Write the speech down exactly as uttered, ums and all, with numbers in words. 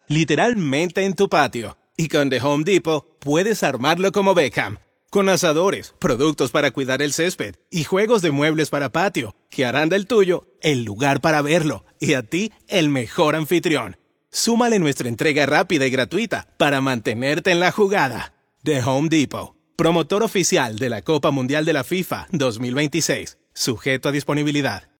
literalmente en tu patio. Y con The Home Depot puedes armarlo como Beckham, con asadores, productos para cuidar el césped y juegos de muebles para patio, que harán del tuyo el lugar para verlo y a ti el mejor anfitrión. Súmale nuestra entrega rápida y gratuita para mantenerte en la jugada. The Home Depot, promotor oficial de la Copa Mundial de la FIFA dos mil veintiséis, sujeto a disponibilidad.